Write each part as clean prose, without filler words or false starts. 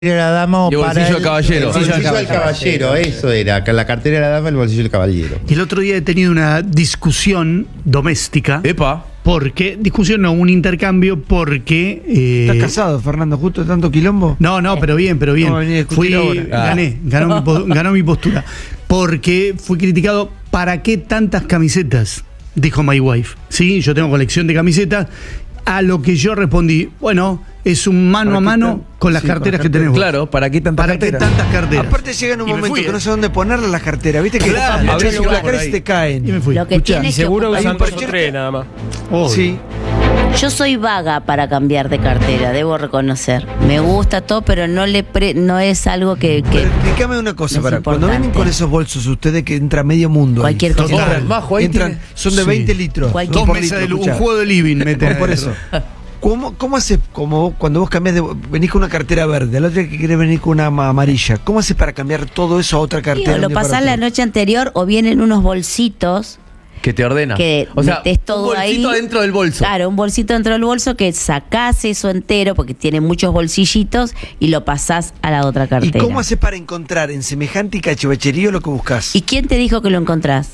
de la dama o y para bolsillo del caballero. el bolsillo del caballero, eso era, que la cartera de la dama, el bolsillo del caballero. Y el otro día he tenido una discusión doméstica. Epa. Porque, discusión no, un intercambio porque... ¿Estás casado, Fernando? ¿Justo tanto quilombo? No, pero bien. Vamos a venir a discutir ahora. Ganó mi postura. Porque fui criticado, ¿para qué tantas camisetas? Dijo my wife. Sí, yo tengo colección de camisetas. A lo que yo respondí, bueno, es un mano a mano con las carteras que tenemos. Claro, ¿para qué tantas carteras? Aparte llega en un momento que no sé dónde ponerlas las carteras. ¿Viste que Claro, abrís claro, la cara y se te caen? Y me fui. Lo que Escuchá, tiene y que Seguro ocupar- usan 2 o 3 nada más. Obvio. Sí. Yo soy vaga para cambiar de cartera, debo reconocer. Me gusta todo, pero no es algo que Pero explícame una cosa, es cuando importante. vienen con esos bolsos ustedes que entra medio mundo. ahí. Cualquier cosa. Total. Majo, ahí Entran, tiene- son de Sí. 20 litros. Cualquier- Dos por mesas litro, un escuchá. juego de living meten Por adentro. eso. ¿Cómo haces cuando vos cambiás venís con una cartera verde, al otro día que querés venir con una amarilla? ¿Cómo haces para cambiar todo eso a otra cartera? Digo, lo de un día para pasás la otro? noche anterior o vienen unos bolsitos Que te ordena. que o sea, metés todo un bolsito ahí. adentro del bolso. Claro, un bolsito dentro del bolso que sacás eso entero porque tiene muchos bolsillitos y lo pasás a la otra ¿Y cartera. cómo haces para encontrar en semejante cachivacherío lo que buscas? ¿Y quién te dijo que lo encontrás?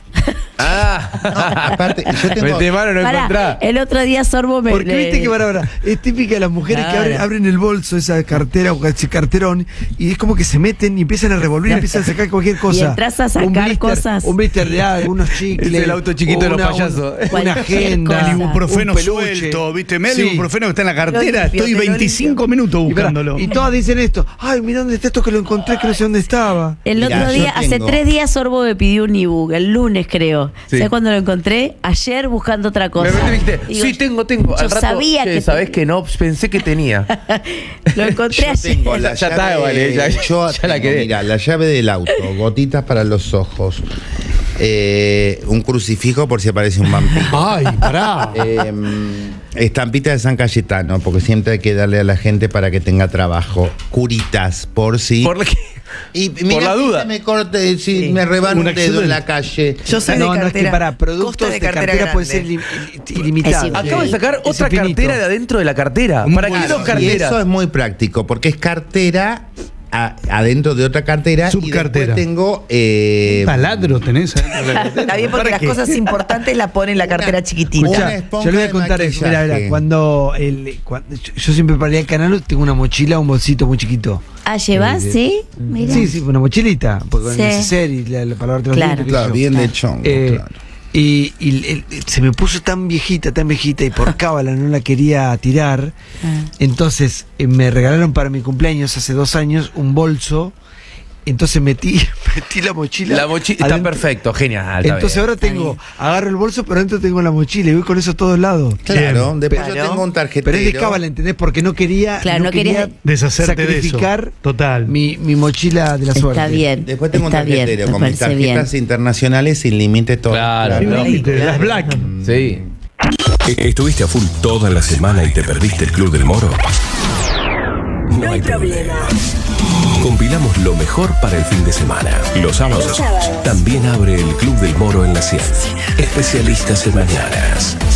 Aparte, yo tengo... Mete mano, no Pará, encontrás. el otro día Sorbo me... Porque viste que ahora es típica de las mujeres que Claro. abren el bolso, esa cartera o ese carterón, y es como que se meten y empiezan a revolver y empiezan a sacar cualquier cosa. Y entras a sacar Un blister, cosas. Un blister de algo, unos chicles. Es el auto chiquito de los una- payasos. Una Cualquier agenda. cosa. El ibuprofeno un peluche. suelto, ¿viste? Me da el Sí. ibuprofeno que está en la cartera. Lo limpio, Estoy te lo 25 limpio. minutos Y, pará, buscándolo. y todas dicen esto. Ay, mira dónde está esto que lo encontré, que no sé dónde estaba. El Mirá, otro yo día, hace tengo- 3 días Sorbo me pidió un ebook, el lunes creo. Sí. ¿Sabes cuándo lo encontré? Ayer buscando otra cosa. Me dijiste, Digo, sí, tengo. Yo Al rato, sabía che, que sabés que no, pensé que tenía. lo encontré Yo ayer. tengo la Ya llave, está, vale, ya yo la tengo, quedé. mira, la llave del auto, gotitas para los ojos, un crucifijo por si aparece un vampiro. Ay, pará. Estampita de San Cayetano, porque siempre hay que darle a la gente para que tenga trabajo. Curitas, por si. Por la que- Y por mira, la si duda. se me corte, si Sí. me rebano Un un dedo en accidente. la calle. Yo soy No, de no, es que cartera. para productos costo de cartera puede ser grande. ilimitado. Es Acabo de sacar Es otra infinito. cartera de adentro de la cartera. ¿Para qué Claro, dos y carteras? eso es muy práctico, porque es cartera adentro de otra cartera. Subcartera. Y después tengo. Taladro tenés adentro de la cartera. Está bien porque ¿Para las qué? cosas importantes las pone en la cartera chiquitita. Una Escuchá, esponja yo le voy a de contar eso. maquillaje. Cuando yo siempre para ir al canal tengo una mochila, un bolsito muy chiquito. Ah, ¿llevas? Sí, mira. Sí, una mochilita, porque Sí. con el neceser y para lavarte los Claro. dientes, qué sé Claro, yo. bien de chongo, claro. Y se me puso tan viejita, y por cábala no la quería tirar. Ah. Entonces me regalaron para mi cumpleaños hace 2 años un bolso. Entonces metí la mochila. La mochila está adentro. perfecto, genial. está Entonces bien. ahora agarro el bolso, pero adentro tengo la mochila y voy con eso a todos lados. Claro, después yo Claro. tengo un tarjetero. Pero es de cábala, ¿entendés? Porque no quería, Claro, no querías Deshacerte de eso. sacrificar Total. mi mochila de la suerte. Está bien. Después tengo un está bien, tarjetero me con mis parece bien. tarjetas internacionales sin límite todo. Claro, Sin no. límite, las black. Sí. ¿Estuviste a full toda la semana y te perdiste el Club del Moro? No hay problema. Compilamos lo mejor para el fin de semana. Los sábados también abre el Club del Moro en la 100. Especialistas en mañanas.